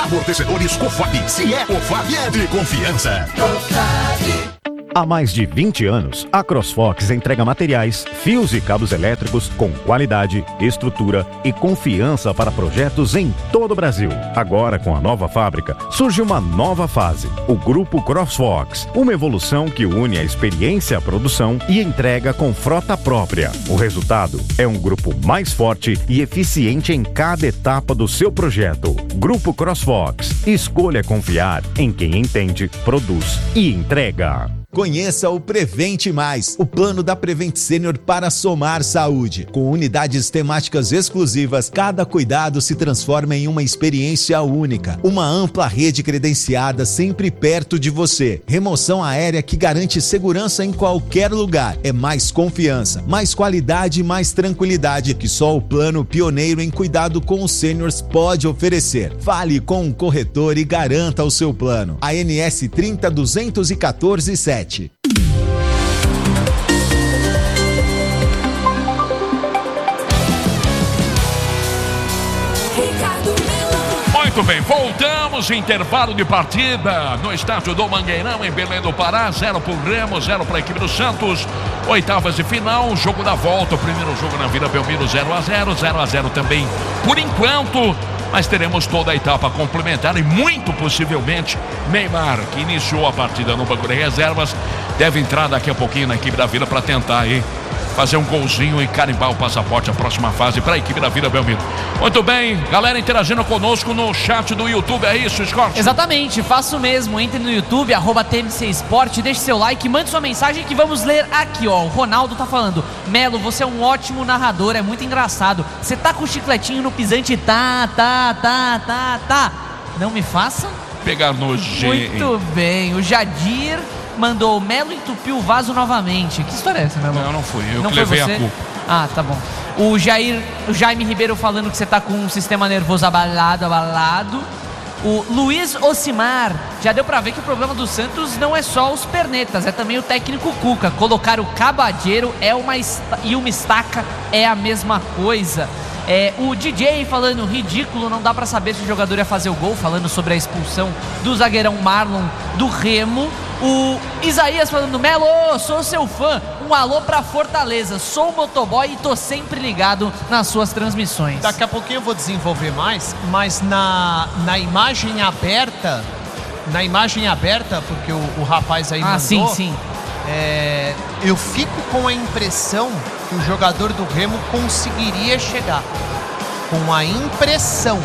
Amortecedores Cofap. Se é Cofap, é de confiança. Há mais de 20 anos, a CrossFox entrega materiais, fios e cabos elétricos com qualidade, estrutura e confiança para projetos em todo o Brasil. Agora, com a nova fábrica, surge uma nova fase, o Grupo CrossFox, uma evolução que une a experiência à produção e entrega com frota própria. O resultado é um grupo mais forte e eficiente em cada etapa do seu projeto. Grupo CrossFox. Escolha confiar em quem entende, produz e entrega. Conheça o Prevente Mais, o plano da Prevent Senior para somar saúde. Com unidades temáticas exclusivas, cada cuidado se transforma em uma experiência única. Uma ampla rede credenciada sempre perto de você. Remoção aérea que garante segurança em qualquer lugar. É mais confiança, mais qualidade e mais tranquilidade que só o plano pioneiro em cuidado com os sêniors pode oferecer. Fale com um corretor e garanta o seu plano. ANS 30.214.7. Muito bem, voltamos, intervalo de partida no estádio do Mangueirão, em Belém do Pará. 0 para o Remo, 0 para a equipe do Santos. Oitavas de final, jogo da volta, o primeiro jogo na Vila Belmiro, 0-0, 0-0 também por enquanto. Mas teremos toda a etapa complementar e muito possivelmente Neymar, que iniciou a partida no banco de reservas, deve entrar daqui a pouquinho na equipe da Vila para tentar aí fazer um golzinho e carimbar o passaporte, a próxima fase para a equipe da Vila Belmiro. Muito bem, galera interagindo conosco no chat do YouTube, é isso, Scott? Exatamente, faço mesmo, entre no YouTube, @TMC Esporte, deixe seu like, mande sua mensagem que vamos ler aqui, ó. O Ronaldo tá falando: Melo, você é um ótimo narrador, é muito engraçado. Você tá com o chicletinho no pisante, tá. Não me faça pegar no G. Muito bem, o Jadir mandou: Melo entupiu o vaso novamente. Que história é essa, Melo? Não fui, eu não que levei você? a culpa. Ah, tá bom. O Jaime Ribeiro falando que você tá com um sistema nervoso abalado. O Luiz Ocimar, já deu pra ver que o problema do Santos não é só os pernetas, é também o técnico Cuca. Colocar o Cabadeiro e uma estaca é a mesma coisa. O DJ falando: ridículo, não dá pra saber se o jogador ia fazer o gol, falando sobre a expulsão do zagueirão Marlon do Remo. O Isaías falando: Melo, sou seu fã, um alô pra Fortaleza, sou motoboy e tô sempre ligado nas suas transmissões. Daqui a pouquinho eu vou desenvolver mais, mas na imagem aberta, porque o rapaz aí mandou, sim. Eu fico com a impressão que o jogador do Remo conseguiria chegar. Com a impressão.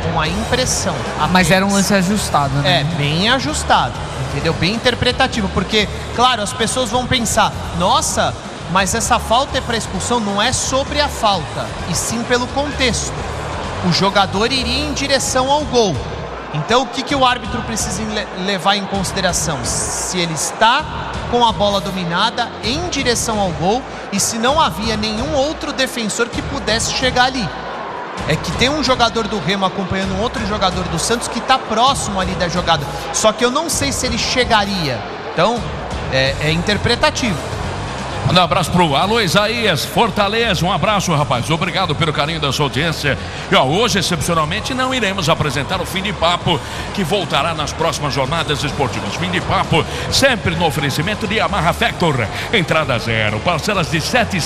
Mas era um lance ajustado, né? Bem ajustado, entendeu? Bem interpretativo, porque, claro, as pessoas vão pensar: nossa, mas essa falta é para expulsão, não é sobre a falta, e sim pelo contexto. O jogador iria em direção ao gol. Então, o que o árbitro precisa levar em consideração? Se ele está com a bola dominada em direção ao gol e se não havia nenhum outro defensor que pudesse chegar ali. É que tem um jogador do Remo acompanhando um outro jogador do Santos que está próximo ali da jogada. Só que eu não sei se ele chegaria. Então, é interpretativo. Um abraço pro Alô Isaías, Fortaleza, um abraço, rapaz, obrigado pelo carinho da sua audiência. E hoje, excepcionalmente, não iremos apresentar o Fim de Papo, que voltará nas próximas jornadas esportivas. Fim de Papo, sempre no oferecimento de Yamaha Factor, entrada zero, parcelas de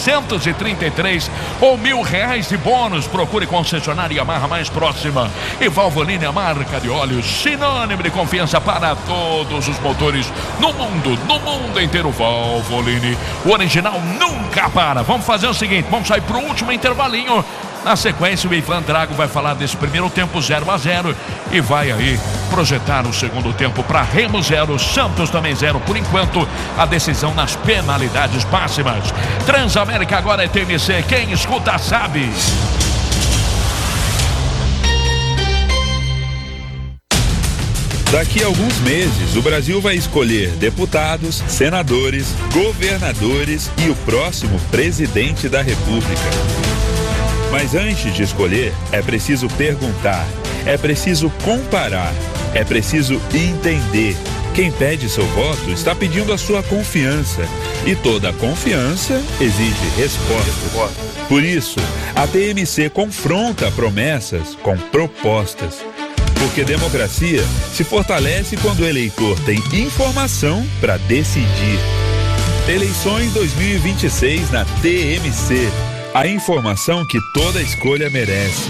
733 ou R$1.000 de bônus. Procure concessionária Yamaha mais próxima. E Valvoline, a marca de óleos sinônimo de confiança para todos os motores no mundo inteiro. Valvoline, o original nunca para. Vamos fazer o seguinte, vamos sair pro último intervalinho. Na sequência, o Ivan Drago vai falar desse primeiro tempo 0-0 e vai aí projetar o segundo tempo para Remo 0, Santos também 0. Por enquanto, a decisão nas penalidades máximas. Transamérica agora é TMC, quem escuta sabe. Daqui a alguns meses, o Brasil vai escolher deputados, senadores, governadores e o próximo presidente da República. Mas antes de escolher, é preciso perguntar, é preciso comparar, é preciso entender. Quem pede seu voto está pedindo a sua confiança. E toda confiança exige resposta. Por isso, a TMC confronta promessas com propostas. Porque democracia se fortalece quando o eleitor tem informação para decidir. Eleições 2026 na TMC. A informação que toda escolha merece.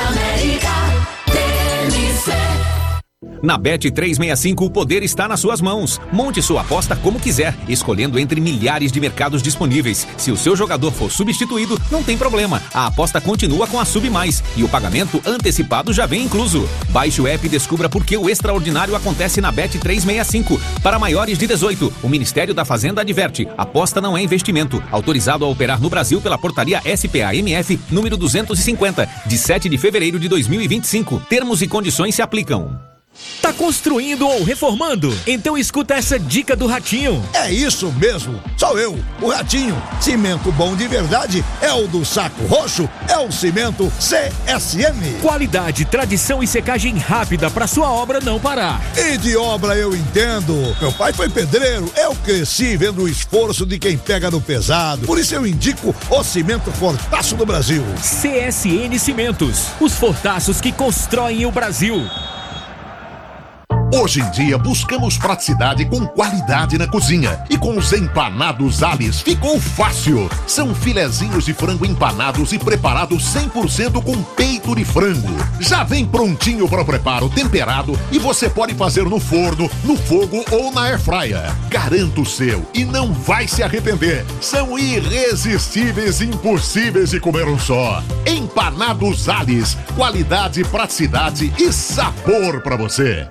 Na Bet365 o poder está nas suas mãos. Monte sua aposta como quiser, escolhendo entre milhares de mercados disponíveis. Se o seu jogador for substituído, não tem problema. A aposta continua com a Sub Mais e o pagamento antecipado já vem incluso. Baixe o app e descubra por que o extraordinário acontece na Bet365. Para maiores de 18, o Ministério da Fazenda adverte: aposta não é investimento. Autorizado a operar no Brasil pela portaria SPA-MF número 250, de 7 de fevereiro de 2025. Termos e condições se aplicam. Tá construindo ou reformando? Então escuta essa dica do Ratinho. É isso mesmo, sou eu, o Ratinho. Cimento bom de verdade é o do Saco Roxo, é o cimento CSN. Qualidade, tradição e secagem rápida para sua obra não parar. E de obra eu entendo. Meu pai foi pedreiro, eu cresci vendo o esforço de quem pega no pesado. Por isso eu indico o cimento Fortaço do Brasil. CSN Cimentos, os fortaços que constroem o Brasil. Hoje em dia buscamos praticidade com qualidade na cozinha. E com os empanados Alice ficou fácil. São filezinhos de frango empanados e preparados 100% com peito de frango. Já vem prontinho para o preparo, temperado, e você pode fazer no forno, no fogo ou na airfryer. Garanta o seu e não vai se arrepender. São irresistíveis e impossíveis de comer um só. Empanados Alice, qualidade, praticidade e sabor para você.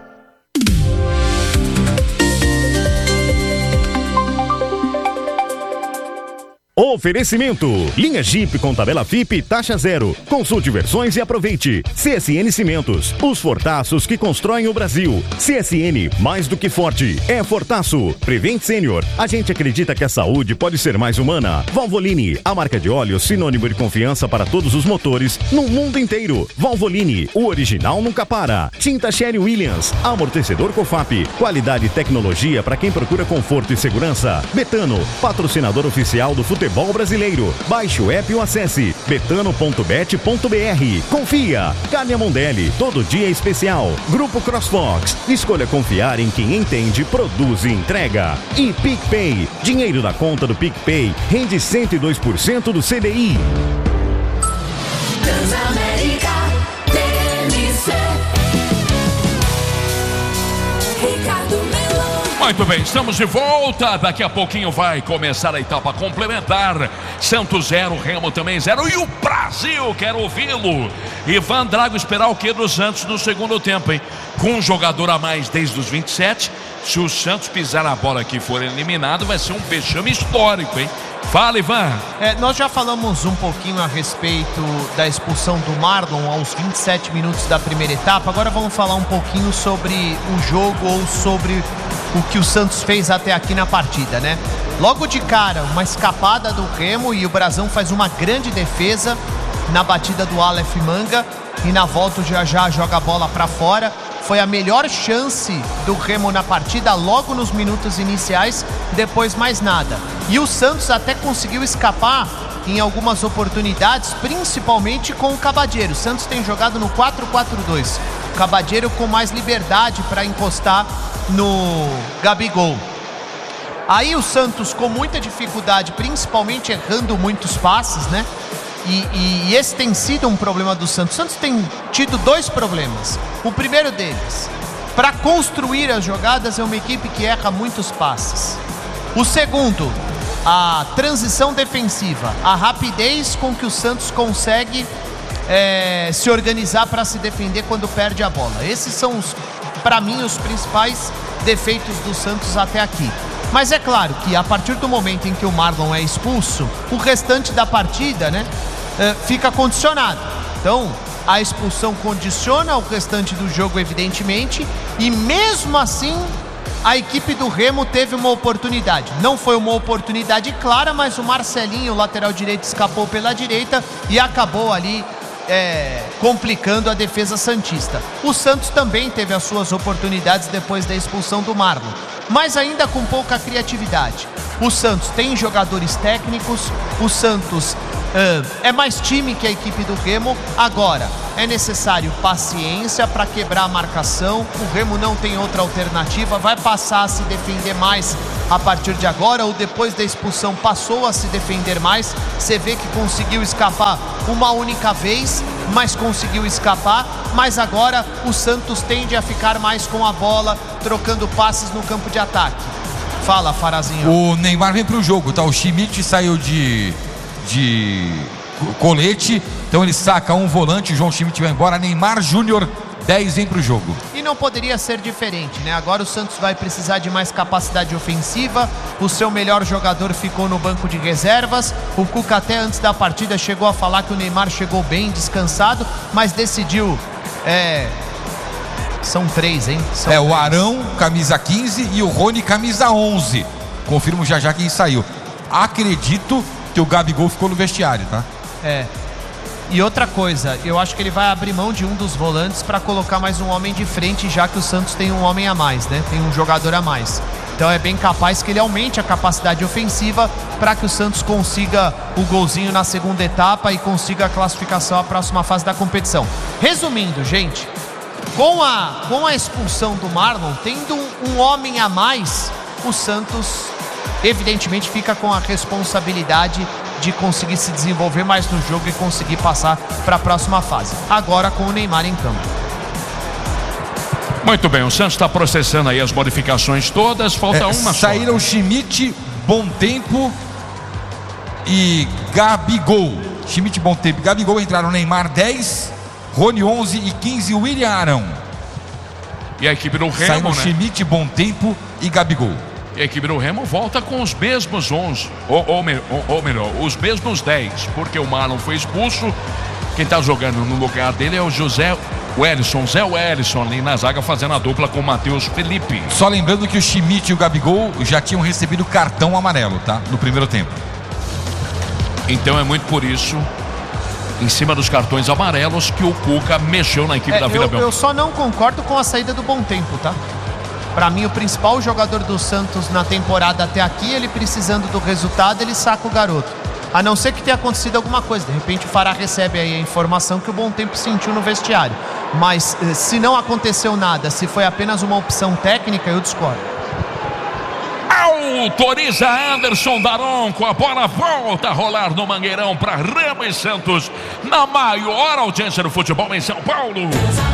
Oferecimento: linha Jeep com tabela FIP taxa zero. Consulte versões e aproveite. CSN Cimentos, os fortaços que constroem o Brasil. CSN, mais do que forte, é Fortaço. Prevent Senior, a gente acredita que a saúde pode ser mais humana. Valvoline, a marca de óleo sinônimo de confiança para todos os motores no mundo inteiro. Valvoline, o original nunca para. Tinta Sherry Williams, amortecedor Cofap, qualidade e tecnologia para quem procura conforto e segurança. Betano, patrocinador oficial do futebol brasileiro. Baixe o app ou acesse betano.bet.br. Confia. Carne Mondelli, todo dia é especial. Grupo CrossFox, escolha confiar em quem entende, produz e entrega. E PicPay, dinheiro da conta do PicPay rende 102% do CDI. Transamérica, TMC. Ricardo Mello. Muito bem, estamos de volta. Daqui a pouquinho vai começar a etapa complementar. Santos 0, Remo também 0. E o Brasil, quero ouvi-lo. Ivan Drago esperar o que do Santos no segundo tempo, hein? Com um jogador a mais desde os 27. Se o Santos pisar na bola aqui e for eliminado, vai ser um vexame histórico, hein? Fala, Ivan. Nós já falamos um pouquinho a respeito da expulsão do Marlon aos 27 minutos da primeira etapa. Agora vamos falar um pouquinho sobre o jogo ou sobre o que o Santos fez até aqui na partida, né? Logo de cara, uma escapada do Remo e o Brasão faz uma grande defesa na batida do Aleph Manga e na volta já joga a bola para fora. Foi a melhor chance do Remo na partida logo nos minutos iniciais, depois mais nada. E o Santos até conseguiu escapar em algumas oportunidades, principalmente com o Cabadeiro. O Santos tem jogado no 4-4-2. O Cabadeiro com mais liberdade para encostar no Gabigol. Aí o Santos com muita dificuldade, principalmente errando muitos passes, né? E esse tem sido um problema do Santos. O Santos tem tido dois problemas. O primeiro deles, para construir as jogadas, é uma equipe que erra muitos passes. O segundo, a transição defensiva, a rapidez com que o Santos consegue se organizar para se defender quando perde a bola. Esses são, para mim, os principais defeitos do Santos até aqui. Mas é claro que a partir do momento em que o Marlon é expulso, o restante da partida, né, fica condicionado. Então, a expulsão condiciona o restante do jogo, evidentemente, e mesmo assim, a equipe do Remo teve uma oportunidade. Não foi uma oportunidade clara, mas o Marcelinho, o lateral direito, escapou pela direita e acabou ali complicando a defesa santista. O Santos também teve as suas oportunidades depois da expulsão do Marlon, mas ainda com pouca criatividade. O Santos tem jogadores técnicos, o Santos é mais time que a equipe do Remo. Agora, é necessário paciência para quebrar a marcação. O Remo não tem outra alternativa, vai passar a se defender mais a partir de agora, ou depois da expulsão passou a se defender mais. Você vê que conseguiu escapar uma única vez, mas conseguiu escapar. Mas agora o Santos tende a ficar mais com a bola, trocando passes no campo de ataque. Fala, Farazinho. O Neymar vem pro jogo, tá? O Schmidt saiu de colete, então ele saca um volante, o João Schmidt vai embora, Neymar Júnior 10 vem pro jogo. E não poderia ser diferente, né? Agora o Santos vai precisar de mais capacidade ofensiva. O seu melhor jogador ficou no banco de reservas. O Cuca até antes da partida chegou a falar que o Neymar chegou bem, descansado, mas decidiu... São 3, hein? São o Arão, camisa 15, e o Rony, camisa 11. Confirmo já quem saiu. Acredito que o Gabigol ficou no vestiário, tá? E outra coisa, eu acho que ele vai abrir mão de um dos volantes para colocar mais um homem de frente, já que o Santos tem um homem a mais, né? Tem um jogador a mais. Então é bem capaz que ele aumente a capacidade ofensiva para que o Santos consiga o golzinho na segunda etapa e consiga a classificação à próxima fase da competição. Resumindo, gente, com a expulsão do Marlon, tendo um homem a mais, o Santos evidentemente fica com a responsabilidade de conseguir se desenvolver mais no jogo e conseguir passar para a próxima fase. Agora com o Neymar em campo. Muito bem, o Santos está processando aí as modificações todas, falta uma só. Saíram Schmidt, Bom Tempo e Gabigol. Schmidt, Bom Tempo e Gabigol, entraram Neymar 10, Rony 11 e 15 William Arão. E a equipe do Remo, saíram Schmidt, Bom Tempo e Gabigol. E a equipe do Remo volta com os mesmos 11, ou melhor, os mesmos 10, porque o Marlon foi expulso. Quem está jogando no lugar dele é o Zé Wellison ali na zaga, fazendo a dupla com o Matheus Felipe. Só lembrando que o Schmidt e o Gabigol já tinham recebido cartão amarelo, tá? No primeiro tempo. Então é muito por isso, em cima dos cartões amarelos, que o Cuca mexeu na equipe da Vila Belmiro. Eu só não concordo com a saída do Bom Tempo, tá? Para mim, o principal jogador do Santos na temporada até aqui, ele precisando do resultado, ele saca o garoto. A não ser que tenha acontecido alguma coisa. De repente o Fará recebe aí a informação que o Bom Tempo sentiu no vestiário. Mas se não aconteceu nada, se foi apenas uma opção técnica, eu discordo. Autoriza Anderson Daronco, a bola volta a rolar no Mangueirão para Remo e Santos, na maior audiência do futebol em São Paulo.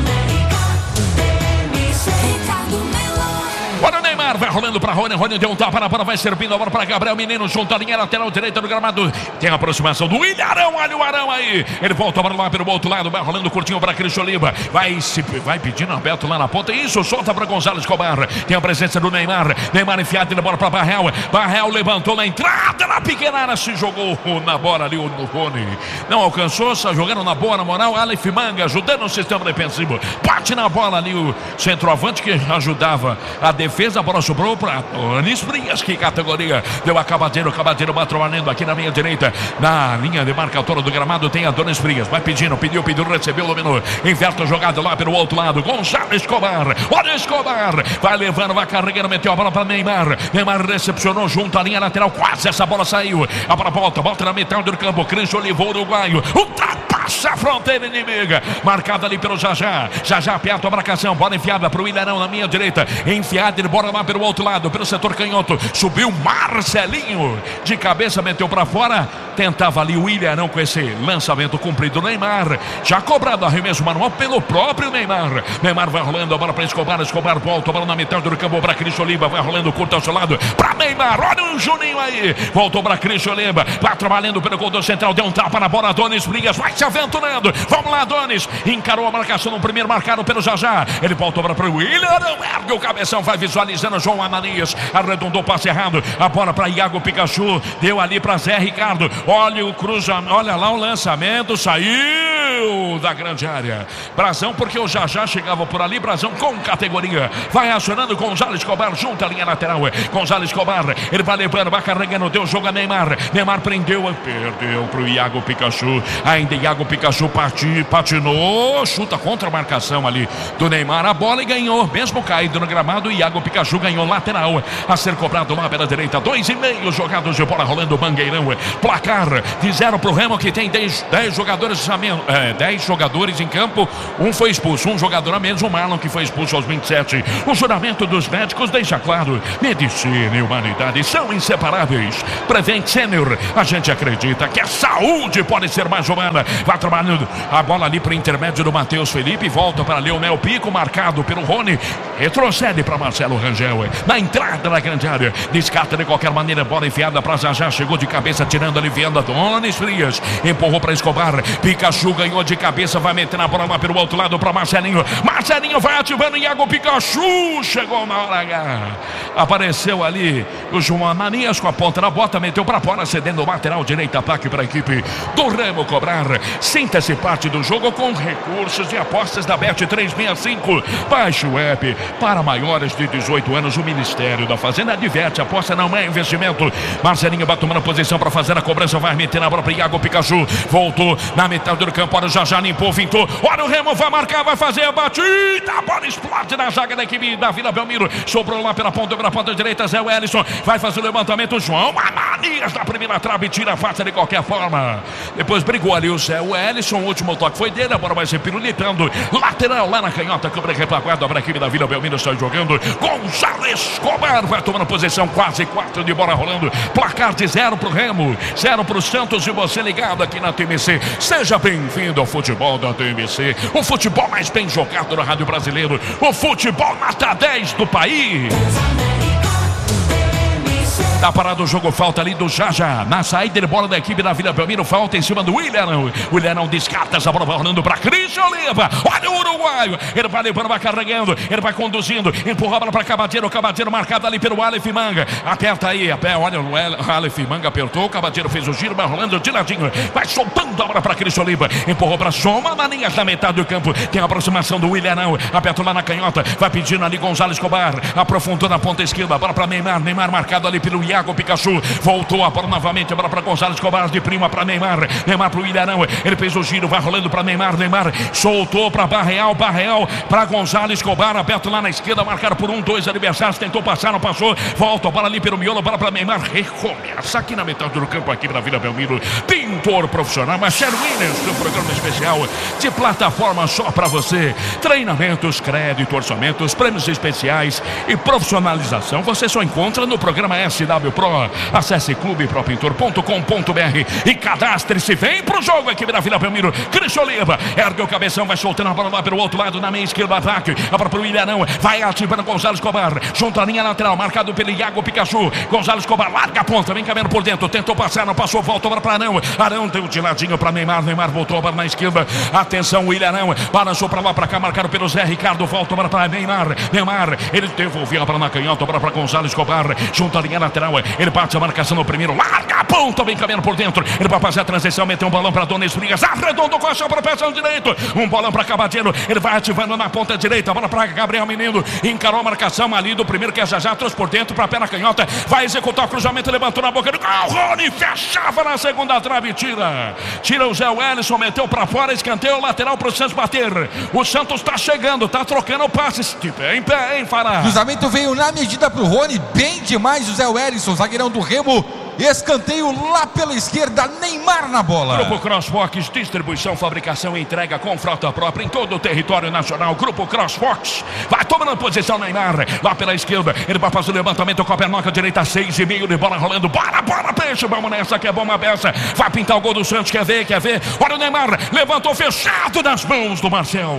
Olha o Neymar, vai rolando para Rony. Rony deu um tapa na bola, vai servindo a bola para Gabriel Menino, junto à linha lateral direita do gramado. Tem a aproximação do William Arão, olha o Arão aí. Ele volta a bola lá pelo outro lado, vai rolando curtinho para Cristian Oliva. Vai pedindo aberto lá na ponta. Isso, solta para Gonzalo Escobar. Tem a presença do Neymar. Neymar enfiado na bola para Barreal. Barreal levantou na entrada, na pequena área, se jogou na bola ali o Rony. Não alcançou, está jogando na boa, na moral. Aleph Manga ajudando o sistema defensivo. Bate na bola ali o centroavante que ajudava a defesa. A bola sobrou para Anis Frias, que categoria. Deu a Cabadeiro vai trabalhando aqui na linha direita. Na linha de marcatória do gramado tem a Anis Frias. Vai pediu, recebeu, dominou. Inverte a jogada lá pelo outro lado. Gonzalo Escobar. Olha Escobar. Vai levando, vai carregando, meteu a bola para Neymar. Neymar recepcionou junto à linha lateral. Quase essa bola saiu. A bola volta na metade do campo. Cristian Oliva, uruguaio. Ultrapassa a fronteira inimiga. Marcada ali pelo Jajá. Jajá aperta a marcação. Bola enfiada para o Ilharão na minha direita. Enfiada, ele bora lá pelo outro lado, pelo setor canhoto. Subiu Marcelinho. De cabeça, meteu para fora. Tentava ali o Ilharão com esse lançamento cumprido. Neymar. Já cobrado arremesso manual pelo próprio Neymar. Neymar vai rolando a bola para Escobar. Escobar volta a bola na metade do campo para Cristian Oliva. Vai rolando curto ao seu lado para Neymar. Olha o Juninho aí. Voltou para Cristian Oliva. Vai trabalhando pelo gol do central. Deu um tapa na bola. Adonis Brigas vai se aventurando. Vamos lá, Adonis. Encarou a marcação no primeiro, marcado pelo Jajá. Ele voltou para o Ilharão. Ergue o cabeção. Vai visualizando João Ananias. Arredondou o passe errado. A bola para Iago Pikachu. Deu ali para Zé Ricardo. Olha o cruzamento. Olha lá o lançamento. Saiu da grande área. Brazão, porque o Jajá chegava por ali. Brazão com categoria. Vai acionando Gonzalo Escobar junto à linha lateral. Gonzalo Escobar. Ele vai levando, vai carregando. Deu jogo a Neymar. Neymar prendeu. Perdeu para o Iago Pikachu. Ainda Iago Pikachu patinou. Chuta contra a marcação ali do Neymar. A bola e ganhou. Mesmo caído no gramado, Iago Pikachu ganhou lateral. A ser cobrado lá pela direita. 2,5 jogados de bola rolando o Mangueirão. Placar placar de 0 pro Remo, que tem 10 jogadores a menos, 10 jogadores em campo. Um foi expulso, um jogador a menos, o Marlon, que foi expulso aos 27. O juramento dos médicos deixa claro: medicina e humanidade são inseparáveis. Prevent Senior, a gente acredita que a saúde pode ser mais humana. Vai trabalhando a bola ali para o intermédio do Matheus Felipe, volta para Leonel Pico, marcado pelo Rony, retrocede para Marcelo Rangel, na entrada da grande área, descarta de qualquer maneira, bola enfiada para Zazá, chegou de cabeça, tirando, aliviando a Donis Frias, empurrou para Escobar, Pikachu ganhou de cabeça, vai meter na bola lá pelo outro lado para Marcelinho, Marcelinho vai ativando, Iago Pikachu, chegou na hora H, apareceu ali o João Manias com a ponta na bota, meteu para fora, cedendo o lateral direito, ataque para a equipe do Remo cobrar. Sinta-se parte do jogo com recursos e apostas da Bet365. Baixe o app. Para maiores de 18 anos, o Ministério da Fazenda adverte: aposta não é investimento. Marcelinho vai tomando posição para fazer a cobrança, vai meter na bola para Iago Pikachu, voltou na metade do campo, olha o já limpou, vintou, olha o Remo, vai marcar, vai fazer a batida, a bola explode na zaga da equipe da Vila Belmiro, sobrou lá pela ponta direita, Zé Wellison, vai fazer o levantamento, João Ananias na primeira trave, tira a face de qualquer forma, depois brigou ali o Zé Wellison, o último toque foi dele, a bola vai ser pirulitando, lateral lá na canhota, câmera repaguada para a equipe da Vila Belmiro, está jogando, Gonzalez Escobar vai tomando posição, quase 4 de bola rolando, placar de 0 pro Remo, 0 pro Santos, e você ligado aqui na TMC, seja bem-vindo ao futebol da TMC, o futebol mais bem jogado no rádio brasileiro, o futebol nota 10 do país. Tá parado o jogo, falta ali do Jaja, na saída de bola da equipe da Vila Belmiro, falta em cima do William. O William descarta essa bola, vai rolando para Cristian Oliva, olha o uruguaio, ele vai levando, vai carregando, ele vai conduzindo, empurra a bola para Cabadeiro, o Cabadeiro marcado ali pelo Aleph Manga, aperta aí, olha o Aleph Manga apertou, o Cabadeiro fez o giro, vai rolando de ladinho, vai soltando a bola para Cristian Oliva, empurrou para Soma Manias na metade do campo, tem a aproximação do William, aperta lá na canhota, vai pedindo ali Gonzalez Escobar, aprofundou na ponta esquerda, bola para Neymar marcado ali pelo Iago Pikachu, voltou a bola novamente, a bola para Gonzalez Escobar, de prima para Neymar para o Ilharão, ele fez o giro, vai rolando para Neymar soltou para Barreal para Gonzalez Escobar, aberto lá na esquerda, marcado por 2 adversários, tentou passar, não passou, volta a bola ali pelo miolo, bola para Neymar, recomeça aqui na metade do campo, aqui na Vila Belmiro, pintor profissional, Marcelo Williams, do programa especial de plataforma só para você, treinamentos, crédito, orçamentos, prêmios especiais e profissionalização, você só encontra no programa SW Pro. Acesse clubepropintor.com.br e cadastre-se, vem pro jogo aqui da Vila Belmiro, Cristian Oliva, ergue o cabeção, vai soltando a bola lá pelo outro lado, na meia esquerda, ataque, a bola pro Ilharão, vai ativando Gonzalez Escobar, junto à linha lateral, marcado pelo Iago Pikachu, Gonzalez Escobar, larga a ponta, vem caminhando por dentro, tentou passar, não passou, volta a bola para Arão deu de ladinho para Neymar voltou a bola na esquerda, atenção, o Ilharão, balançou para lá, para cá, marcado pelo Zé Ricardo, volta a bola para Neymar, ele devolveu a bola na canhota, a bola para Gonzalez Escobar, junto à linha lateral, ele bate a marcação no primeiro, larga a ponta, vem caminhando por dentro, ele vai fazer a transição, meteu um balão para Donis Frias, arredondou com a chapa para o pé direito, um bolão para Cabadeiro, ele vai ativando na ponta direita, a bola para Gabriel Menino, encarou a marcação ali do primeiro, que é Jajá, trouxe por dentro para a perna canhota, vai executar o cruzamento, levantou na boca do gol, Rony fechava na segunda trave, tira o Zé Wellison, meteu para fora, escanteio lateral para o Santos bater, o Santos está chegando, está trocando o passe, em pé, hein, Fará? Cruzamento veio na medida pro Rony, bem demais o Zé Wellison, zagueirão do Remo, escanteio lá pela esquerda, Neymar na bola. Grupo CrossFox, distribuição, fabricação e entrega com frota própria em todo o território nacional. Grupo CrossFox, vai tomando posição Neymar, lá pela esquerda, ele vai fazer o levantamento com a pernoca direita, 6,5 de bola rolando, bora, peixe, vamos nessa que é bomba beça, vai pintar o gol do Santos, quer ver, olha o Neymar, levantou fechado nas mãos do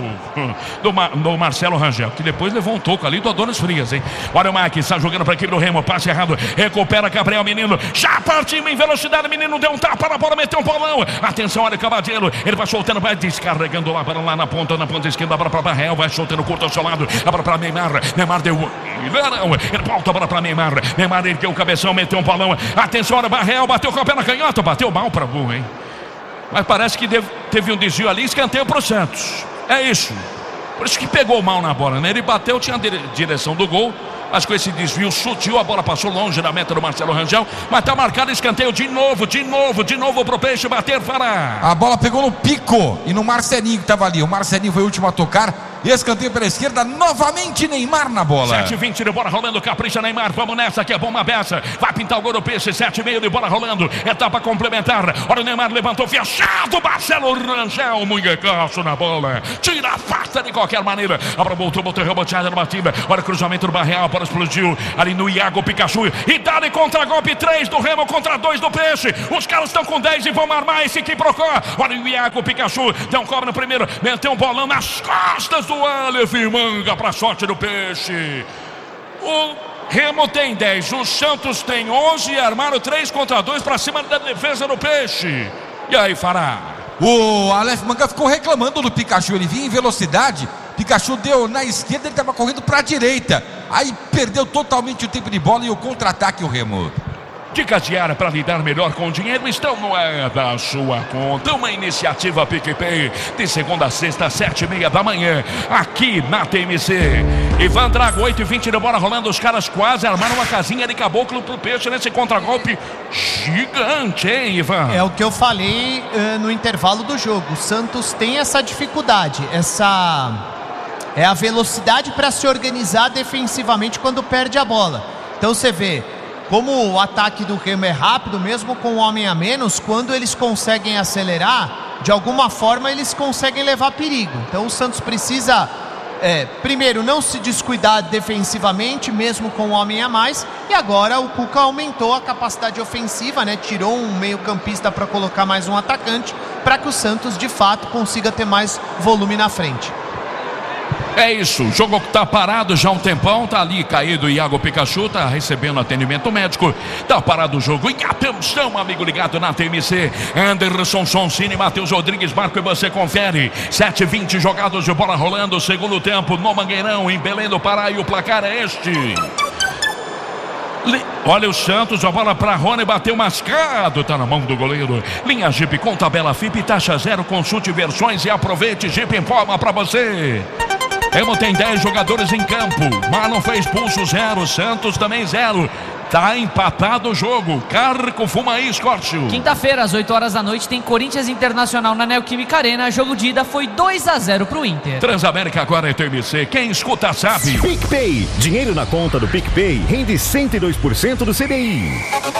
do Marcelo Rangel, que depois levou um toco ali do Adonis Frias, hein? Olha o Mike, está jogando para a equipe do Remo, passe errado, recupera Gabriel Menino, já partiu em velocidade, menino deu um tapa na bola, meteu um bolão, atenção, olha o Cabadeiro, ele vai soltando, vai descarregando lá na ponta esquerda, a bola para Barreal, vai soltando curto ao seu lado, a bola para Neymar deu, ele volta a bola para Neymar ergueu o cabeção, meteu um bolão, atenção, olha, Barreal bateu com a perna canhota, bateu mal para burro, hein? Mas parece que teve um desvio ali, escanteio para o Santos, é isso, por isso que pegou mal na bola, né? Ele bateu, tinha a direção do gol, mas com esse desvio sutil, a bola passou longe da meta do Marcelo Rangel, mas está marcado escanteio de novo pro Peixe bater, Fará. A bola pegou no Pico e no Marcelinho que estava ali, o Marcelinho foi o último a tocar, Escanteio pela esquerda, novamente Neymar na bola. 7h20 de bola rolando, capricha Neymar, vamos nessa que é bomba beça. Vai pintar o gol do Peixe, 7h30 de bola rolando, etapa complementar. Olha o Neymar, levantou, fechado, Marcelo Rangel, munhecaço na bola. Tira a pasta de qualquer maneira. Abra, botou reboteada no batida. Olha o cruzamento do Barreal, para explodiu ali no Iago Pikachu. E dá-lhe contra-golpe, 3 do Remo contra 2 do Peixe. Os caras estão com 10 e vão armar esse quiprocó. Olha o Iago Pikachu, deu um cobra no primeiro, meteu um bolão nas costas do Aleph Manga para sorte do Peixe. O Remo tem 10, o Santos tem 11 e armaram 3 contra 2 para cima da defesa do Peixe. E aí, Fará? O Aleph Manga ficou reclamando do Pikachu, ele vinha em velocidade, Pikachu deu na esquerda, ele estava correndo para a direita, aí perdeu totalmente o tempo de bola e o contra-ataque o Remo. Dicas diárias para lidar melhor com o dinheiro estão no É da Sua Conta. Uma iniciativa PicPay de segunda a sexta, 7h30 da manhã, aqui na TMC. Ivan Drago, 8h20 de bola rolando. Os caras quase armaram uma casinha de caboclo pro Peixe nesse contragolpe gigante, hein, Ivan? É o que eu falei no intervalo do jogo. O Santos tem essa dificuldade, é a velocidade para se organizar defensivamente quando perde a bola. Então você vê como o ataque do Remo é rápido, mesmo com um homem a menos, quando eles conseguem acelerar, de alguma forma eles conseguem levar perigo. Então o Santos precisa, primeiro, não se descuidar defensivamente, mesmo com um homem a mais, e agora o Cuca aumentou a capacidade ofensiva, né? Tirou um meio-campista para colocar mais um atacante, para que o Santos de fato consiga ter mais volume na frente. É isso, o jogo tá parado já há um tempão, tá ali caído o Iago Pikachu, tá recebendo atendimento médico, tá parado o jogo. E atenção, amigo ligado na TMC, Anderson Sonsini, Matheus Rodrigues, Marco, e você confere. 7h20 jogados de bola rolando, segundo tempo no Mangueirão, em Belém do Pará, e o placar é este. Olha o Santos, a bola para Rony, bateu mascado, tá na mão do goleiro. Linha Jeep com tabela FIP, taxa zero, consulte versões e aproveite. Jeep informa para você. Remo tem 10 jogadores em campo, Marlon foi expulso, 0, Santos também 0. Tá empatado o jogo. Carco Fumaí, Escórcio. Quinta-feira, às 8 horas da noite, tem Corinthians Internacional na Neoquímica Arena. Jogo de ida foi 2-0 pro Inter. Transamérica agora é TMC. Quem escuta sabe. PicPay. Dinheiro na conta do PicPay rende 102% do CDI.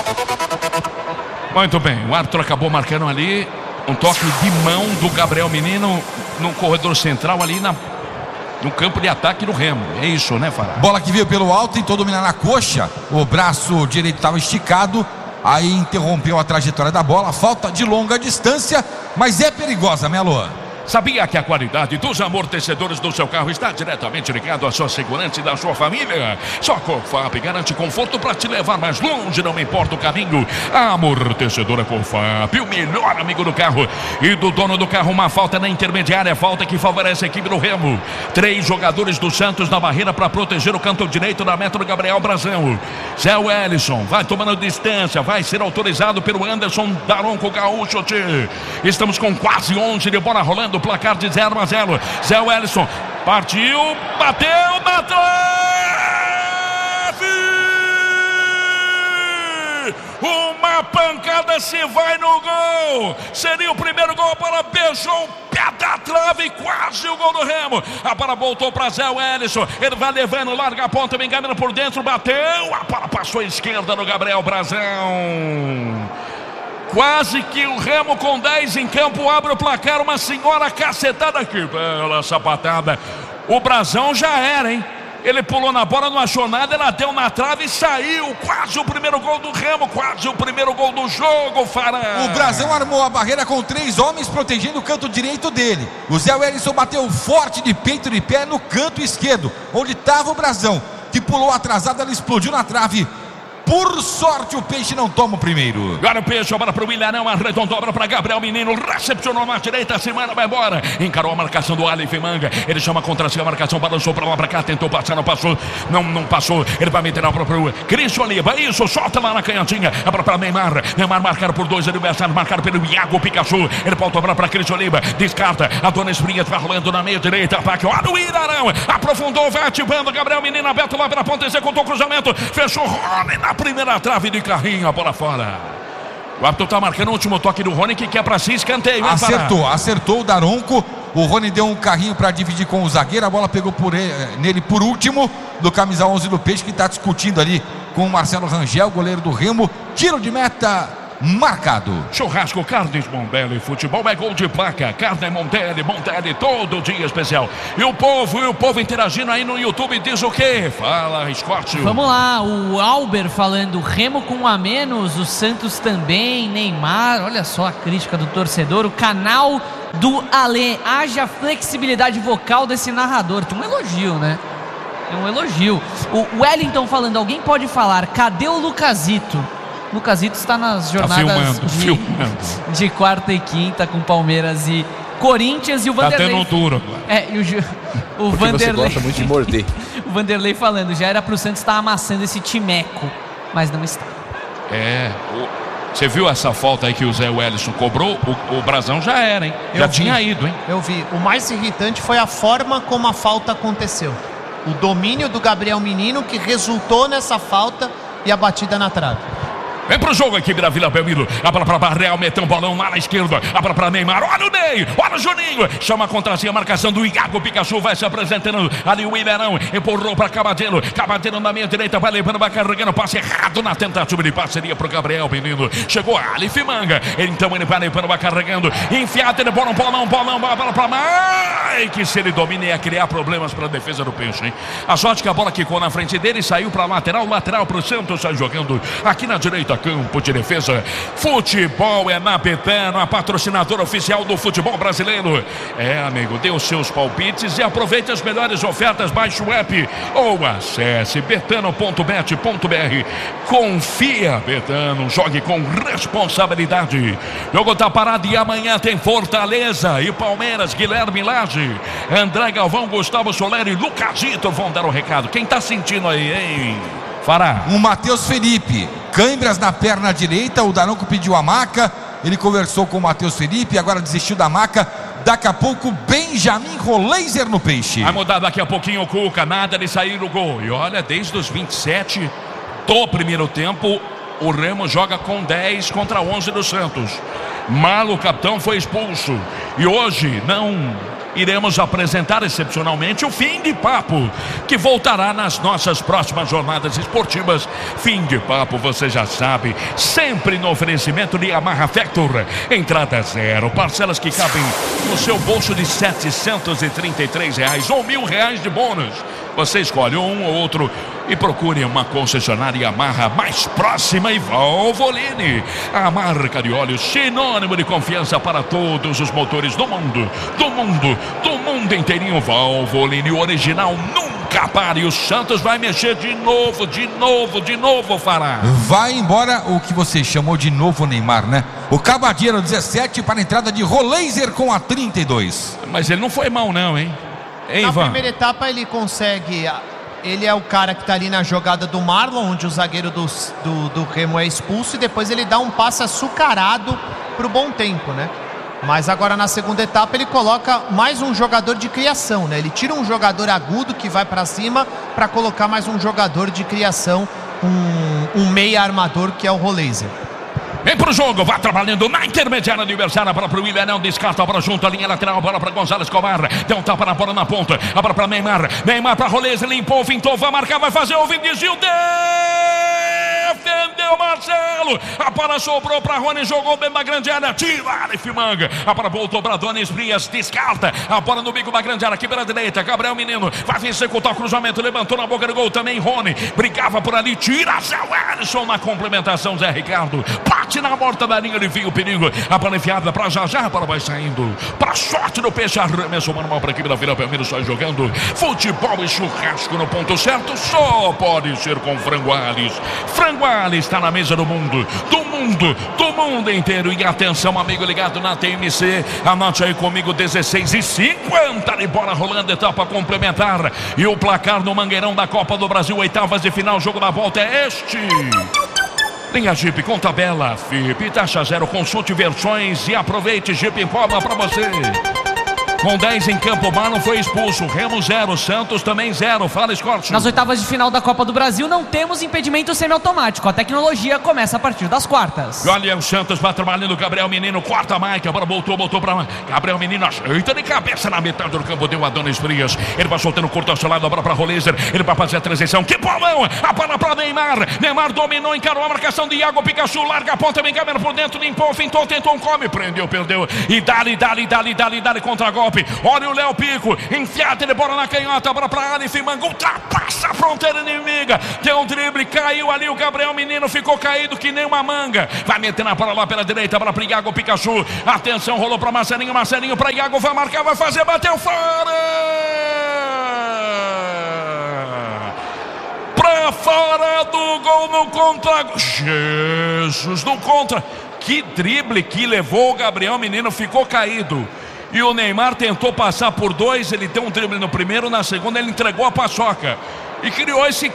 Muito bem, o árbitro acabou marcando ali um toque de mão do Gabriel Menino no corredor central ali no campo de ataque do Remo. É isso, né, Fará? Bola que veio pelo alto, tentou dominar na coxa. O braço direito estava esticado. Aí interrompeu a trajetória da bola. Falta de longa distância, mas é perigosa, Melo. Sabia que a qualidade dos amortecedores do seu carro está diretamente ligado à sua segurança e da sua família? Só a Confap garante conforto para te levar mais longe, não importa o caminho. A amortecedora Confap, o melhor amigo do carro e do dono do carro. Uma falta na intermediária, falta que favorece a equipe do Remo. 3 jogadores do Santos na barreira para proteger o canto direito da meta do Gabriel Brazão. Zé Wellison vai tomando distância, vai ser autorizado pelo Anderson Daronco Gaúcho. Estamos com quase 11 de bola rolando. Placar de 0-0. Zé Wellison partiu, bateu na trave! Uma pancada se vai no gol. Seria o primeiro gol. A bola beijou o pé da trave, quase o gol do Remo. A bola voltou para Zé Wellison. Ele vai levando, larga a ponta, vem caminhando por dentro, bateu. A bola passou à esquerda no Gabriel Brazão. Quase que o Remo com 10 em campo abre o placar. Uma senhora cacetada aqui. Bela sapatada. O Brazão já era, hein? Ele pulou na bola, não achou nada. Ela deu na trave e saiu. Quase o primeiro gol do Remo. Quase o primeiro gol do jogo, Fará. O Brazão armou a barreira com 3 homens protegendo o canto direito dele. O Zé Wellison bateu forte de peito de pé no canto esquerdo, onde estava o Brazão, que pulou atrasado. Ela explodiu na trave. Por sorte, o Peixe não toma o primeiro. Agora o Peixe, a bola para o Ilharão, arredondou, dobra para Gabriel Menino, recepcionou na direita, semana vai embora. Encarou a marcação do Aleph Manga. Ele chama contra si a marcação, balançou para lá, para cá, tentou passar, não passou. Não passou. Ele vai meter a bola para o Cristian Oliva. Isso, solta lá na canhotinha. A bola para Neymar. Neymar marcado por 2 adversários, marcado pelo Iago Pikachu. Ele volta a bola para Cristian Oliva. Descarta. A Dona Esprinha vai rolando na meia direita. Ataque. Olha o Ilharão. Aprofundou, vai ativando. Gabriel Menino aberto lá pela ponta, executou o cruzamento. Fechou Rony na primeira trave de carrinho, a bola fora. O árbitro está marcando o último toque do Rony, que quer para si, escanteio. Acertou o Daronco. O Rony deu um carrinho para dividir com o zagueiro. A bola pegou nele por último, do camisa 11 do Peixe, que está discutindo ali com o Marcelo Rangel, goleiro do Remo. Tiro de meta marcado. Churrasco Carnes Mondelli, futebol é gol de placa. Carne Mondelli, Mondelli, todo dia especial. E o povo interagindo aí no YouTube diz o quê? Fala, Escócio. Vamos lá, o Alber falando, Remo com 1 a menos, o Santos também, Neymar, olha só a crítica do torcedor, o canal do Alê, haja flexibilidade vocal desse narrador. Tem um elogio, né? Tem um elogio. O Wellington falando, alguém pode falar, cadê o Lucasito? Lucasito está nas jornadas de quarta e quinta com Palmeiras e Corinthians, e o Vanderlei. Tá tendo duro. O Vanderlei. Você gosta muito de morder. O Vanderlei falando, já era pro Santos estar amassando esse timeco, mas não está. Você viu essa falta aí que o Zé Wellison cobrou? O Brasão já era, hein? Já tinha ido, hein? Eu vi. O mais irritante foi a forma como a falta aconteceu. O domínio do Gabriel Menino que resultou nessa falta e a batida na trave. Vem pro jogo aqui, da Vila Belmiro. A bola pra Barreal, meteu um bolão lá na esquerda. A bola pra Neymar, olha o Ney, olha o Juninho. Chama a contrazinha, a marcação do Iago Pikachu. Vai se apresentando ali o Iberão. Empurrou pra Cavadeiro. Cavadeiro na meia direita, vai levando, vai carregando. Passe errado na tentativa de parceria pro Gabriel Menino. Chegou Ali Fimanga. Então ele vai levando, vai carregando. Enfiado, ele bola um bolão, a bola pra Mike. Se ele domina, ia criar problemas pra defesa do Peixe, hein? A sorte que a bola quicou na frente dele, saiu pra lateral pro Santos. Sai jogando aqui na direita. Campo de defesa. Futebol é na Betano, a patrocinadora oficial do futebol brasileiro. Amigo, dê os seus palpites e aproveite as melhores ofertas. Baixe o app ou acesse betano.bet.br. Confia, Betano, jogue com responsabilidade. O jogo tá parado e amanhã tem Fortaleza e Palmeiras. Guilherme Lage, André Galvão, Gustavo Soler e Lucasito vão dar o recado. Quem tá sentindo aí, hein? Fará. O Matheus Felipe, câimbras na perna direita, o Daronco pediu a maca, ele conversou com o Matheus Felipe, agora desistiu da maca. Daqui a pouco, Benjamin Roleiser no Peixe. Vai mudar daqui a pouquinho o Cuca, nada de sair no gol. E olha, desde os 27 do primeiro tempo, o Remo joga com 10 contra 11 do Santos. Malo, o capitão, foi expulso. E hoje não iremos apresentar excepcionalmente o Fim de Papo, que voltará nas nossas próximas jornadas esportivas. Fim de Papo, você já sabe, sempre no oferecimento de Yamaha Factor. Entrada zero, parcelas que cabem no seu bolso de R$ 733 ou R$ 1.000 de bônus. Você escolhe um ou outro e procure uma concessionária Yamaha mais próxima. E Valvoline, a marca de óleo sinônimo de confiança para todos os motores do mundo inteirinho. Valvoline, o original nunca para. E o Santos vai mexer de novo, Fará. Vai embora o que você chamou de novo Neymar, né? O Cavadeiro 17 para a entrada de Roleiser com a 32. Mas ele não foi mal não, hein? Na primeira etapa ele consegue. Ele é o cara que está ali na jogada do Marlon, onde o zagueiro do Remo é expulso, e depois ele dá um passe açucarado para o bom tempo, né? Mas agora na segunda etapa ele coloca mais um jogador de criação, né? Ele tira um jogador agudo que vai para cima para colocar mais um jogador de criação, um meia armador que é o Roleiser. Vem pro jogo, vai trabalhando na intermediária adversária. A bola pro Willian, não descarta, a bola junto, a linha lateral, a bola pra Gonzalo Escobar. Deu um tapa na bola na ponta, a bola pra Neymar. Neymar pra Roleiser, limpou, fintou, vai marcar, vai fazer o desvio, defendeu Marcelo. A bola sobrou pra Rony, jogou dentro da grande área, tira Ali Fimanga. A bola voltou pra Donis Frias, descarta. A bola no bico da grande área, aqui pela direita. Gabriel Menino vai vencer com o cruzamento, levantou na boca do gol também. Rony brigava por ali, tira Zé Wellison na complementação. Zé Ricardo bate na borda da linha, ele viu o perigo. A bola enfiada pra já, a bola vai saindo pra sorte do Peixe. Arremessou manual pra equipe da Vila Belmiro, só jogando futebol e churrasco no ponto certo. Só pode ser com Frango Ales. Frango Ales está na mesa do mundo inteiro. E atenção, amigo ligado na TMC, anote aí comigo, 16h50 de bola rolando, etapa complementar. E o placar no Mangueirão da Copa do Brasil, oitavas de final, jogo da volta é este. Linha Jeep com tabela, FIP, taxa zero, consulte versões e aproveite. Jeep Impoma para você. Com 10 em campo, Marlon foi expulso. Remo 0, Santos também 0. Fala, Scott. Nas oitavas de final da Copa do Brasil não temos impedimento semiautomático. A tecnologia começa a partir das quartas. E olha, o Santos vai trabalhando. Gabriel Menino, quarta Mike. Agora voltou pra Gabriel Menino. Ajeita de cabeça na metade do campo. Deu Adonis Frias. Ele vai soltando curto ao seu lado. Agora pra Rolezer. Ele vai fazer a transição. Que bolão! A bola pra Neymar. Neymar dominou, encarou a marcação de Iago Pikachu. Larga a ponta, vem caminhando por dentro. Limpou, fintou, tentou um come. Prendeu, perdeu. E dali contra golpe. Olha o Léo Pico, enfiada de bola na canhota, bola pra Alif Manga, ultrapassa a fronteira inimiga, deu um drible, caiu ali o Gabriel Menino, ficou caído que nem uma manga, vai metendo a bola lá pela direita, bola pra Iago Pikachu, atenção, rolou pra Marcelinho pra Iago, vai marcar, vai fazer, bateu fora! Pra fora do gol no contra, Jesus, no contra, que drible que levou o Gabriel Menino, ficou caído. E o Neymar tentou passar por 2, ele deu um drible no primeiro, na segunda ele entregou a paçoca. E criou esse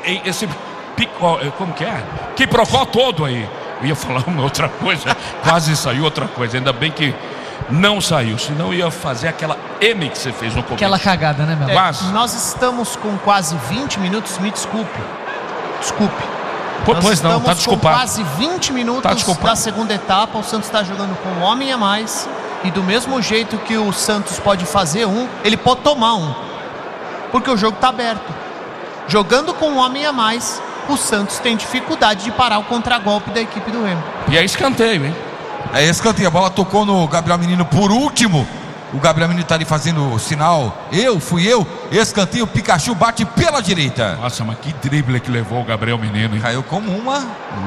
como que é? Quiprocó todo aí. Eu ia falar uma outra coisa, quase saiu outra coisa, ainda bem que não saiu, senão ia fazer aquela M que você fez no começo. Aquela cagada, né, meu? Nós estamos com quase 20 minutos, me desculpe. Pois não, tá desculpado. Com quase 20 minutos da segunda etapa, o Santos está jogando com um homem a mais. E do mesmo jeito que o Santos pode fazer ele pode tomar porque o jogo está aberto. Jogando com um homem a mais, o Santos tem dificuldade de parar o contragolpe da equipe do Remo. E é escanteio, hein? É escanteio, a bola tocou no Gabriel Menino por último. O Gabriel Menino está ali fazendo o sinal. Fui eu. Escanteio, o Pikachu bate pela direita. Nossa, mas que drible que levou o Gabriel Menino, hein? Caiu como uma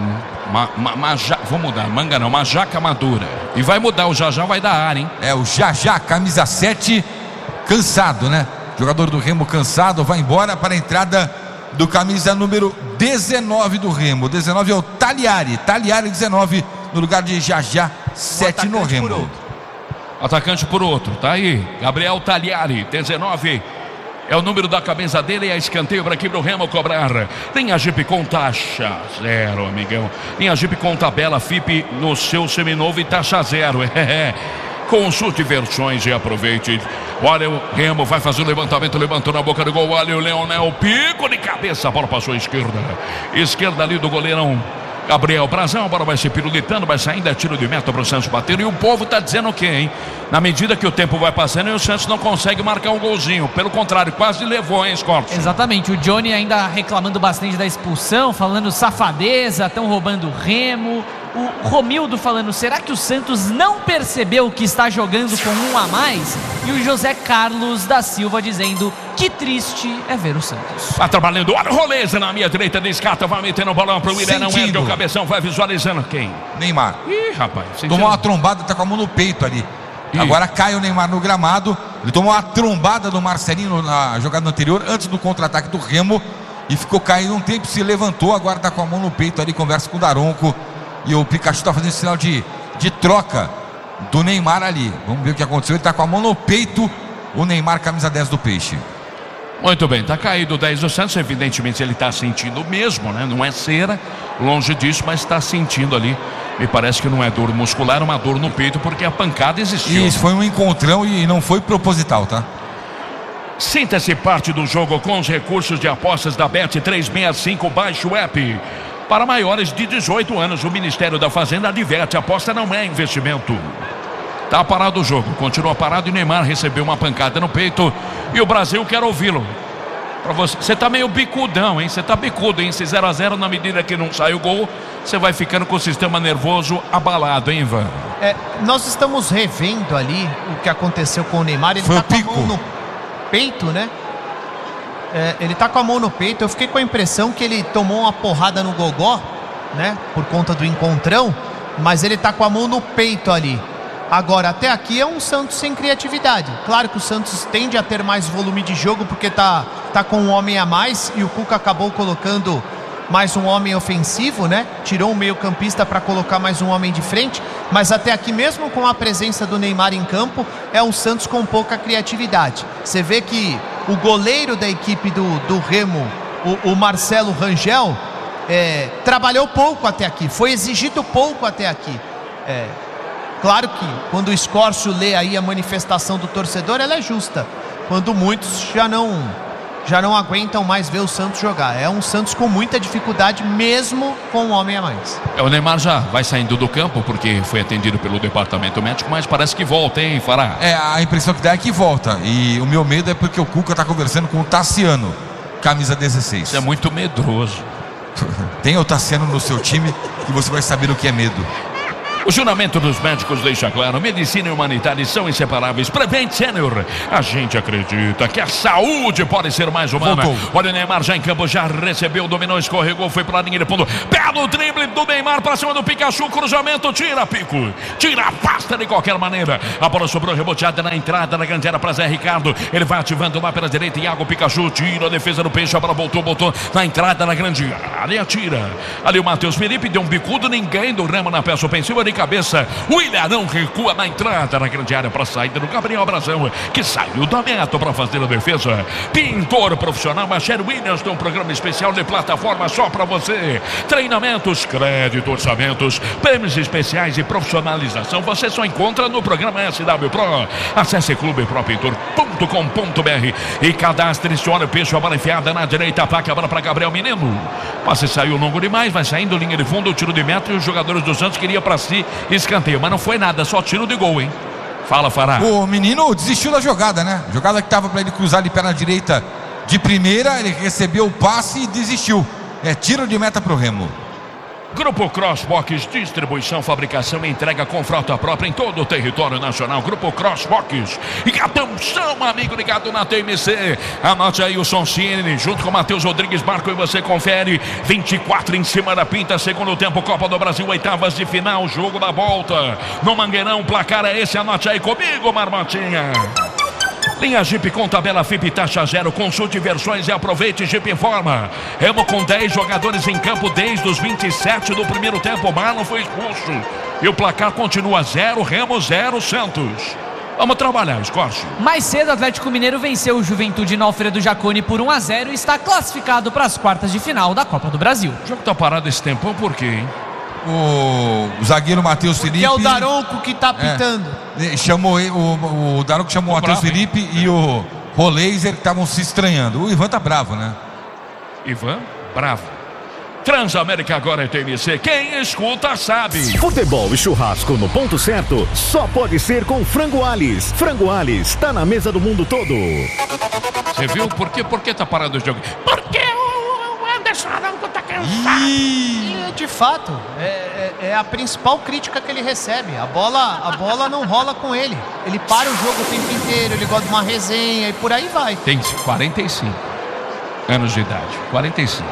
vou mudar, manga não, uma jaca madura. E vai mudar, o Jajá vai dar ar, hein? É, o Jajá, camisa 7, cansado, né? Jogador do Remo cansado, vai embora para a entrada do camisa número 19 do Remo. 19 é o Taliari 19 no lugar de Jajá 7 no Remo. Atacante por outro, tá aí, Gabriel Taliari, 19, é o número da camisa dele, e a escanteio para aqui pro Remo cobrar. Tem a Jeep com taxa 0, amigão. Tem a Jeep com tabela FIP no seu seminovo e taxa 0, Consulte versões e aproveite. Olha, o Remo vai fazer o levantamento, levantou na boca do gol, olha o Leonel, pico de cabeça, a bola passou à esquerda ali do goleirão Gabriel Brazão, a bola vai se pirulitando, vai saindo, é tiro de meta para o Santos bater. E o povo tá dizendo o quê, hein? Na medida que o tempo vai passando, e o Santos não consegue marcar um golzinho. Pelo contrário, quase levou, hein, Scott? Exatamente, o Johnny ainda reclamando bastante da expulsão, falando safadeza, estão roubando o Remo. O Romildo falando, será que o Santos não percebeu que está jogando com um a mais? E o José Carlos da Silva dizendo, que triste é ver o Santos. Tá trabalhando, olha o Roleza na minha direita, descarta, vai metendo o balão pro Willian, não ergue o cabeção, vai visualizando quem? Neymar. Ih, rapaz. Tomou uma trombada, tá com a mão no peito ali. Agora cai o Neymar no gramado, ele tomou uma trombada do Marcelinho na jogada anterior, antes do contra-ataque do Remo, e ficou caído um tempo, se levantou, agora tá com a mão no peito ali, conversa com o Daronco. E o Pikachu está fazendo sinal de troca do Neymar ali. Vamos ver o que aconteceu. Ele está com a mão no peito. O Neymar, camisa 10 do Peixe. Muito bem, está caído o 10 do Santos. Evidentemente ele está sentindo mesmo, né? Não é cera, longe disso, mas está sentindo ali. Me parece que não é dor muscular, uma dor no peito, porque a pancada existiu. Isso, foi um encontrão e não foi proposital, tá? Sinta-se parte do jogo com os recursos de apostas da Bet365. Baixe o app. Para maiores de 18 anos, o Ministério da Fazenda adverte, a aposta não é investimento. Tá parado o jogo, continua parado e Neymar recebeu uma pancada no peito e o Brasil quer ouvi-lo. Para você tá meio bicudão, hein? Você tá bicudo, hein? Esse 0-0 na medida que não sai o gol, você vai ficando com o sistema nervoso abalado, hein, Ivan? Nós estamos revendo ali o que aconteceu com o Neymar. Ele tá com a mão no peito, né? Ele tá com a mão no peito. Eu fiquei com a impressão que ele tomou uma porrada no gogó, né? Por conta do encontrão. Mas ele tá com a mão no peito ali. Agora, até aqui é um Santos sem criatividade. Claro que o Santos tende a ter mais volume de jogo porque tá com um homem a mais. E o Cuca acabou colocando mais um homem ofensivo, né? Tirou um meio-campista para colocar mais um homem de frente. Mas até aqui, mesmo com a presença do Neymar em campo, é um Santos com pouca criatividade. Você vê que o goleiro da equipe do Remo, o Marcelo Rangel, trabalhou pouco até aqui. Foi exigido pouco até aqui. Claro que quando o Escórcio lê aí a manifestação do torcedor, ela é justa. Quando muitos já não aguentam mais ver o Santos jogar. É um Santos com muita dificuldade, mesmo com um homem a mais. O Neymar já vai saindo do campo porque foi atendido pelo departamento médico, mas parece que volta, hein, Fará? A impressão que dá é que volta. E o meu medo é porque o Cuca tá conversando com o Tassiano, camisa 16. Isso é muito medroso. Tenha o Tassiano no seu time que você vai saber o que é medo. O juramento dos médicos deixa claro: medicina e humanidade são inseparáveis. Prevent Senior. A gente acredita que a saúde pode ser mais humana. Voltou. Olha o Neymar já em campo, já recebeu, dominou, escorregou, foi pra linha de fundo. Belo drible do Neymar pra cima do Pikachu. Cruzamento, tira, Pico. Tira, afasta de qualquer maneira. A bola sobrou reboteada na entrada da grande área pra Zé Ricardo. Ele vai ativando lá pela direita. Iago Pikachu tira a defesa do Peixe. A bola voltou na entrada da grande área. Tira. Ali o Matheus Felipe deu um bicudo. Ninguém do Remo na peça ofensiva. De cabeça, o Ilharão recua na entrada na grande área para a saída do Gabriel Brazão, que saiu da meta para fazer a defesa. Pintor profissional, Macher Williams tem um programa especial de plataforma só para você. Treinamentos, crédito, orçamentos, prêmios especiais e profissionalização você só encontra no programa SW Pro. Acesse clubepropintor.com.br e cadastre-se. Olha o Peixe, a bola enfiada na direita, ataca a bola para Gabriel Menino. Passe saiu longo demais, vai saindo linha de fundo, o tiro de meta e os jogadores do Santos queriam para si escanteio, mas não foi nada, só tiro de gol, hein? Fala, Fará. O menino desistiu da jogada, né? Jogada que tava para ele cruzar de perna direita de primeira, ele recebeu o passe e desistiu. É tiro de meta pro Remo. Grupo Crossbox, distribuição, fabricação e entrega com frota própria em todo o território nacional. Grupo Crossbox. E atenção, amigo ligado na TMC. Anote aí o Soncini, junto com o Matheus Rodrigues Marco, e você confere. 24 em cima da pinta, segundo tempo, Copa do Brasil, oitavas de final, jogo da volta. No Mangueirão, o placar é esse, anote aí comigo, Marmotinha. Linha Jeep com tabela FIP taxa zero. Consulte versões e aproveite. Jeep informa. Remo com 10 jogadores em campo desde os 27 do primeiro tempo. Marlon foi expulso. E o placar continua 0, Remo 0, Santos. Vamos trabalhar, Escórcio. Mais cedo, o Atlético Mineiro venceu o Juventude no Alfredo Jaconi por 1-0 e está classificado para as quartas de final da Copa do Brasil. O jogo tá parado esse tempão, por quê, hein? O zagueiro Matheus Felipe. Que é o Daronco que tá pitando. Chamou o Daronco chamou o Matheus Felipe e o Roleiser que estavam se estranhando. O Ivan tá bravo, né? Ivan, bravo. Transamérica agora é TMC. Quem escuta sabe. Futebol e churrasco no ponto certo só pode ser com Frango Alis. Frango Alis tá na mesa do mundo todo. Você viu por que tá parado o jogo? Porque o Anderson Arango tá cansado. E de fato, é a principal crítica que ele recebe. A bola não rola com ele. Ele para o jogo o tempo inteiro, ele gosta de uma resenha e por aí vai. Tem 45 anos de idade. 45.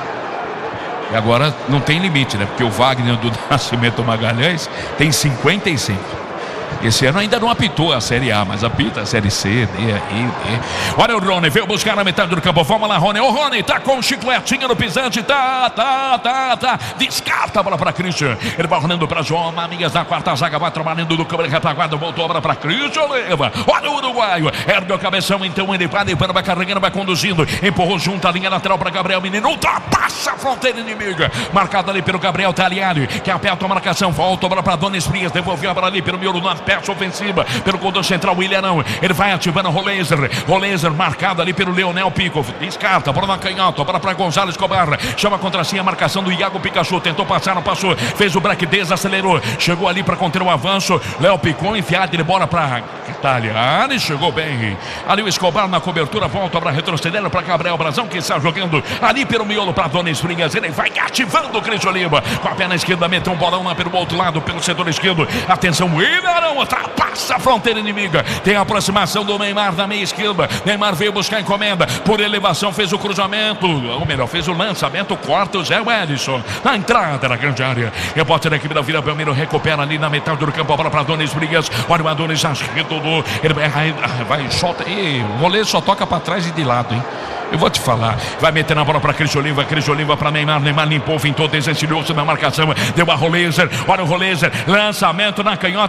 E agora não tem limite, né? Porque o Wagner do Nascimento Magalhães tem 55. Esse ano ainda não apitou a Série A, mas apita a Série C, D. Olha o Rony, veio buscar na metade do campo. Vamos lá, Rony. O Rony tá com um chicletinho no pisante. Tá. Descarta a bola pra Christian. Ele vai rolando pra João. Amigas da quarta zaga, vai trabalhando do câmera retaguarda. Voltou a bola pra Christian. Leva. Olha o uruguaio. Ergue o cabeção, então ele vai limpando, vai carregando, vai conduzindo. Empurrou junto a linha lateral pra Gabriel Menino. Ultrapassa a fronteira inimiga. Marcado ali pelo Gabriel Taliani, que aperta a marcação. Volta a bola pra Donis Frias. Devolveu a bola ali pelo miolo na peça ofensiva, pelo corredor central, o Ilharão. Ele vai ativando o Roleiser marcado ali pelo Leonel Pico. Descarta, bola na canhota, bola para Gonzalo Escobar. Chama contra si a marcação do Iago Pikachu. Tentou passar, não passou. Fez o break, desacelerou. Chegou ali para conter o avanço. Léo Picon enfiado de bola para Italiani. Chegou bem. Ali o Escobar na cobertura. Volta para retroceder para Gabriel Brazão, que está jogando ali pelo miolo para Donis Frias. Ele vai ativando o Cris Oliva. Com a perna esquerda, meteu um bolão lá pelo outro lado, pelo setor esquerdo. Atenção, o Ilharão ultrapassa a fronteira inimiga. Tem a aproximação do Neymar na meia esquerda. Neymar veio buscar a encomenda. Por elevação fez o cruzamento. Ou melhor, fez o lançamento. Corta o Zé Wellison. Na entrada da grande área. Repórter da equipe da Vila Belmiro recupera ali na metade do campo. A bola para Adonis Brigas. Olha o Adonis, arredondou. Ele vai, solta. E o goleiro só toca para trás e de lado, hein? Eu vou te falar. Vai meter na bola para Cris Oliva para Neymar. Neymar limpou, fintou, desencilhou-se na marcação. Deu a Roleiser. Olha o Roleiser. Lançamento na canhota, nas costas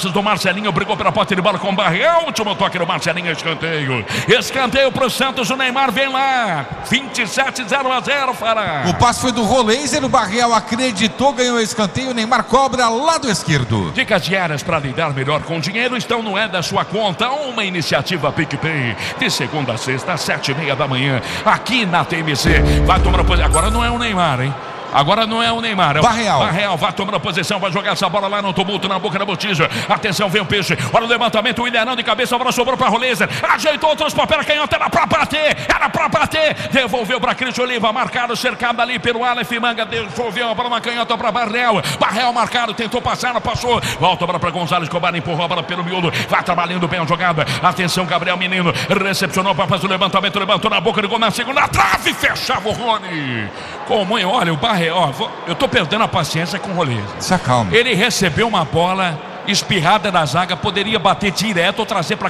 costas do Marcelinho, brigou pela posse de bola com o Barreal, último toque do Marcelinho, escanteio pro Santos, o Neymar vem lá, 27-0-0, Fara. O passe foi do Roleiser, o Barreal acreditou, ganhou o escanteio, o Neymar cobra lado esquerdo. Dicas diárias para lidar melhor com dinheiro estão no É da Sua Conta, uma iniciativa PicPay, de segunda a sexta, às 7h30 da manhã, aqui na TMC. Vai tomar posição, agora não é o Neymar, hein? Agora não é o Neymar, é o Barreal vai tomando a posição, vai jogar essa bola lá no tumulto, na boca da botija. Atenção, vem o peixe, olha o levantamento, o Ilharão de cabeça, a bola sobrou para Roleiser, ajeitou, transpôs pela canhota, era pra bater, devolveu para Cris Oliva, marcado, cercado ali pelo Aleph Manga, devolveu a bola na canhota para Barreal marcado, tentou passar, não passou, volta a bola para Gonzalo Escobar, empurrou a bola pelo miolo, vai trabalhando bem a jogada, atenção, Gabriel Menino, recepcionou para fazer o levantamento, levantou na boca de gol, na segunda trave, fechava o Rony, olha, o Barreal, eu tô perdendo a paciência com o Roleiser. Se acalma. Ele recebeu uma bola espirrada da zaga, poderia bater direto ou trazer para